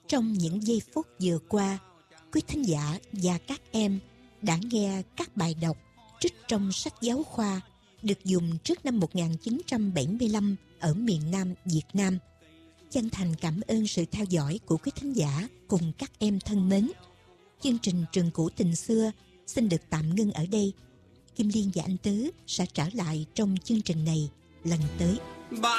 Trong những giây phút vừa qua, quý thính giả và các em đã nghe các bài đọc trích trong sách giáo khoa được dùng trước năm 1975 ở miền Nam Việt Nam. Chân thành cảm ơn sự theo dõi của quý thính giả cùng các em thân mến. Chương trình Trường Cũ Tình Xưa xin được tạm ngưng ở đây. Kim Liên và anh Tứ sẽ trở lại trong chương trình này lần tới.